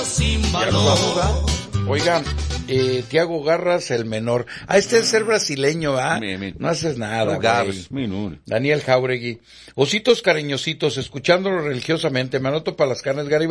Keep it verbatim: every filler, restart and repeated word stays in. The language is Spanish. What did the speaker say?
Ya nos vamos, ¿verdad? Oigan, eh, Tiago Garras, el menor. Ah, este es ser brasileño, ¿ah? ¿eh? No haces nada, güey. Daniel Jauregui. Ositos cariñositos, escuchándolo religiosamente, me anoto para las carnes, Gary.